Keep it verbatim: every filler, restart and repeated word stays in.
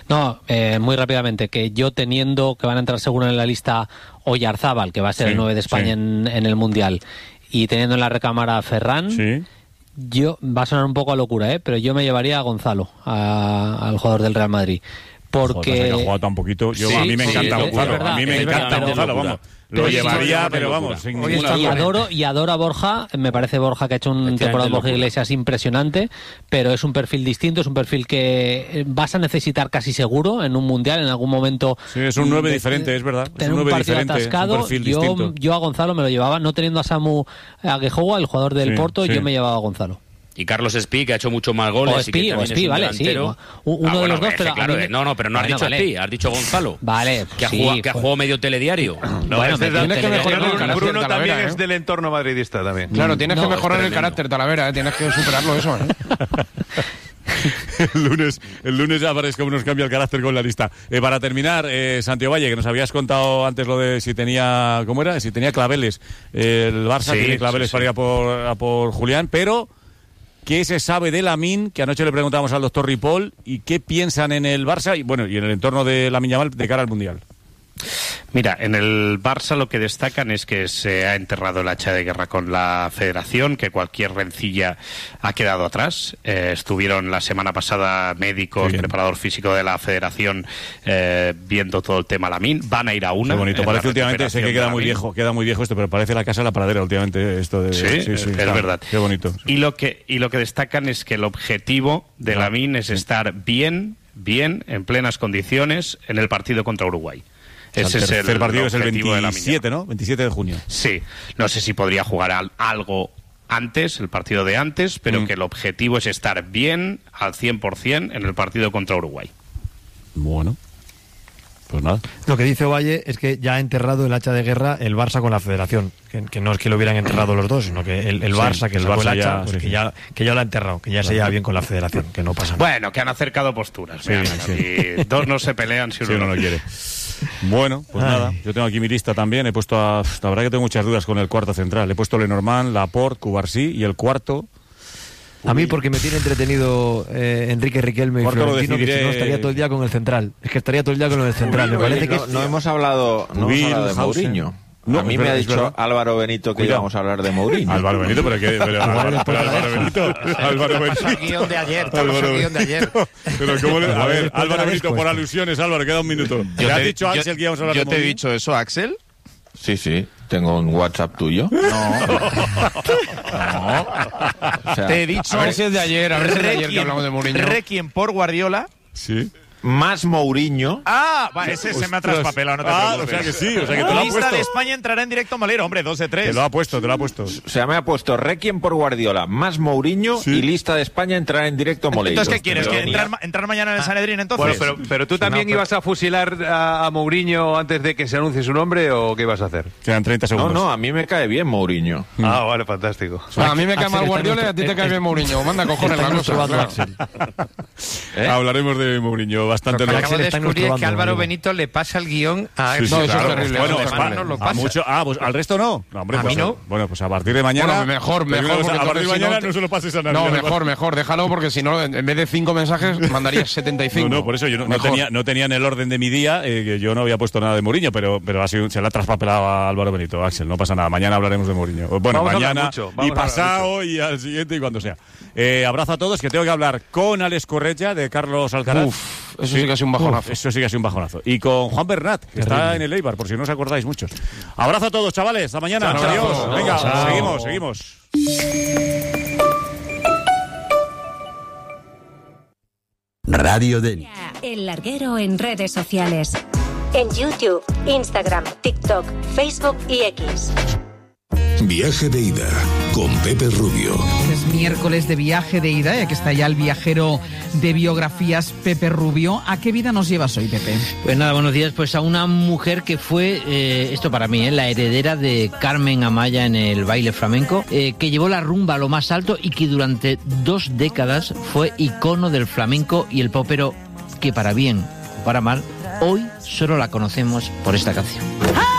No, eh, muy rápidamente, que yo teniendo que van a entrar seguro en la lista Oyarzábal, que va a ser sí, el nueve de España sí. en, en el Mundial, y teniendo en la recámara a Ferran, sí. yo, va a sonar un poco a locura, ¿eh? pero yo me llevaría a Gonzalo, a, al jugador del Real Madrid. Porque Joder, que ha jugado tan poquito. Yo, sí, a mí me encanta sí, Gonzalo, verdad, a mí me encanta verdad, Gonzalo, vamos. Lo pero llevaría, sí, pero vamos, sin ninguna y adoro, y adoro a Borja, me parece Borja que ha hecho un temporada de Borja Iglesias impresionante, pero es un perfil distinto, es un perfil que vas a necesitar casi seguro en un mundial, en algún momento. Sí, es un nueve diferente, es verdad. Tener un, un partido atascado, un perfil yo, distinto. Yo a Gonzalo me lo llevaba, no teniendo a Samu Aguejoa, el jugador del sí, Porto, sí. yo me llevaba a Gonzalo. Y Carlos Espí, que ha hecho muchos más goles. O Espí, o Espí, vale, delantero. sí. Uno ah, bueno, de los dos, pero... Claro, me... No, no, pero no bueno, has dicho vale. Espí, has dicho Gonzalo. Vale, Que ha, sí, jugado, que ha pues... jugado medio telediario. No, bueno, este tienes que mejorar el carácter, Bruno Talavera, también ¿eh? es del entorno madridista también. Claro, tienes no, que mejorar es el carácter, Talavera, ¿eh? Tienes que superarlo eso, ¿eh? el lunes el lunes ya parece que nos cambia el carácter con la lista. Eh, para terminar, eh, Santiago Valle, que nos habías contado antes lo de si tenía, ¿cómo era? Si tenía claveles. Eh, el Barça sí, tiene claveles sí, sí. para ir a por, a por Julián, pero... ¿Qué se sabe de Lamine? Que anoche le preguntamos al doctor Ripoll, y qué piensan en el Barça y bueno y en el entorno de Lamine Yamal de cara al Mundial. Mira, en el Barça lo que destacan es que se ha enterrado el hacha de guerra con la Federación, que cualquier rencilla ha quedado atrás. Eh, estuvieron la semana pasada médicos, preparador físico de la Federación eh, viendo todo el tema Lamine. Van a ir a una. Qué bonito, parece últimamente, sé que queda muy viejo, queda muy viejo esto, pero parece la casa de la pradera últimamente esto de... Sí, sí, sí es claro, verdad. Qué bonito. Y lo que, y lo que destacan es que el objetivo de no. Lamine es estar bien, bien, en plenas condiciones en el partido contra Uruguay. Ese el tercer es el partido es el veintisiete, ¿no? veintisiete de junio. Sí, no sé si podría jugar al, algo antes, el partido de antes, pero mm. que el objetivo es estar bien al cien por ciento en el partido contra Uruguay. Bueno, pues nada. Lo que dice Valle es que ya ha enterrado el hacha de guerra el Barça con la Federación, que, que no es que lo hubieran enterrado los dos, sino que el, el sí, Barça, que el sacó Barça el hacha, ya, pues sí, que, sí. Ya, que ya lo ha enterrado, que ya claro. se lleva bien con la Federación, que no pasa nada. Bueno, que han acercado posturas. Sí, sí. Dos no se pelean si uno, si uno no quiere. Bueno, pues Ay. nada, yo tengo aquí mi lista también, he puesto a... La verdad que tengo muchas dudas con el cuarto central, he puesto Lenormand, Laporte, Cubarsí y el cuarto... A mí porque me tiene entretenido eh, Enrique Riquelme y Florentino, que si no estaría todo el día con el central. Es que estaría todo el día con el central. Me parece Oye, que no, no hemos hablado, no hemos hablado de Mourinho. No, a mí me ha dicho Álvaro Benito que Cuidado. íbamos a hablar de Mourinho. Álvaro Benito, pero que pero, Álvaro, pero Álvaro Benito, Álvaro Benito. El guión de ayer, el guión de ayer. Pero cómo le, a ver, Álvaro Benito por alusiones, Álvaro, queda un minuto. ¿Te has dicho Axel que íbamos a hablar de Mourinho? ¿Yo te he dicho eso, Axel? Sí, sí. ¿Tengo un WhatsApp tuyo? No. no. O sea, te he dicho... A ver si es de ayer, a ver si es de ayer que hablamos de Mourinho. Requiem por Guardiola. Sí. Más Mourinho. Ah, vale, ese se me ha traspapelado, no te ah, preocupes. O sea que sí, o sea que te lo ha puesto. Lista de España entrará en directo Malero, hombre, dos de tres. Te lo ha puesto, te lo ha puesto. O sea, me ha puesto Requiem por Guardiola, más Mourinho sí. y lista de España entrará en directo Moleiro. Entonces, ¿qué quieres? ¿Que entrar, entrar mañana en el Sanedrín, entonces? Bueno, pero, pero tú también no, ibas a fusilar a, a Mourinho antes de que se anuncie su nombre, ¿o qué ibas a hacer? Quedan treinta segundos. No, no, a mí me cae bien Mourinho. Mm. Ah, vale, fantástico. O sea, a mí me cae mal Guardiola y a ti te cae bien Mourinho. Manda cojones la cosa. ¿Eh? Hablaremos de Mourinho bastante. Descubrí que Álvaro Benito le pasa el guión a sí, sí, no, eso claro. es terrible. Bueno, eso es no lo pasa. A mucho, ah, pues al resto no. No, hombre, a pues, mí no. Bueno, pues a partir de mañana. Bueno, mejor, mejor. Cosa, a partir de mañana si no, no se lo pases a nadie. No, mejor, mejor. Déjalo porque si no, en vez de cinco mensajes, mandarías setenta y cinco. No, no, por eso yo no, no, tenía, no tenía en el orden de mi día, eh, que yo no había puesto nada de Mourinho, pero, pero ha sido, se le ha traspapelado a Álvaro Benito, Axel. No pasa nada. Mañana hablaremos de Mourinho. Bueno, vamos mañana mucho, y pasado y al siguiente y cuando sea. Eh, abrazo a todos, que tengo que hablar con Alex Correia de Carlos Alcaraz. Uf, eso sí, sí que ha sido un bajonazo. Uf, eso sí que ha sido un bajonazo. Y con Juan Bernat, que Terrible. está en el Eibar, por si no os acordáis muchos. Abrazo a todos, chavales. Hasta mañana. Chao, Adiós. chao. Venga, Chao. seguimos, seguimos. Radio Denia. El Larguero en redes sociales. En YouTube, Instagram, TikTok, Facebook y X. Viaje de ida con Pepe Rubio. Es miércoles de viaje de ida y aquí está ya el viajero de biografías Pepe Rubio. ¿A qué vida nos llevas hoy, Pepe? Pues nada, buenos días. Pues a una mujer que fue, eh, esto para mí, eh, la heredera de Carmen Amaya en el baile flamenco, eh, que llevó la rumba a lo más alto y que durante dos décadas fue icono del flamenco y el pop, pero que para bien o para mal, hoy solo la conocemos por esta canción. ¡Ah!